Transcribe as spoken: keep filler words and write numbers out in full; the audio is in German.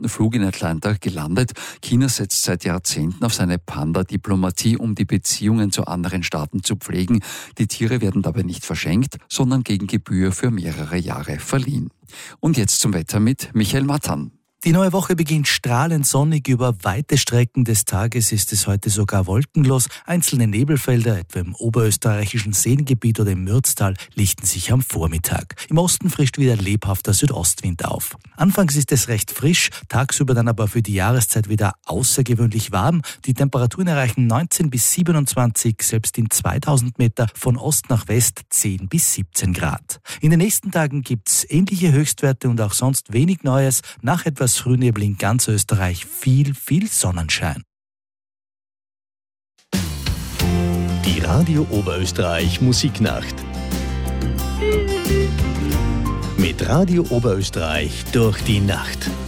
ersten Flug in Atlanta gelandet. China setzt seit Jahrzehnten auf seine Panda-Diplomatie, um die Beziehungen zu anderen Staaten zu pflegen. Die Tiere werden dabei nicht verschenkt, sondern gegen Gebühr für mehrere Jahre verliehen. Und jetzt zum Wetter mit Michael Matan. Die neue Woche beginnt strahlend sonnig. Über weite Strecken des Tages ist es heute sogar wolkenlos. Einzelne Nebelfelder, etwa im oberösterreichischen Seengebiet oder im Mürztal, lichten sich am Vormittag. Im Osten frischt wieder lebhafter Südostwind auf. Anfangs ist es recht frisch, tagsüber dann aber für die Jahreszeit wieder außergewöhnlich warm. Die Temperaturen erreichen neunzehn bis siebenundzwanzig, selbst in zweitausend Meter von Ost nach West zehn bis siebzehn Grad. In den nächsten Tagen gibt's ähnliche Höchstwerte und auch sonst wenig Neues. Nach etwas Frühnebel in ganz Österreich viel, viel Sonnenschein. Die Radio Oberösterreich Musiknacht. Mit Radio Oberösterreich durch die Nacht.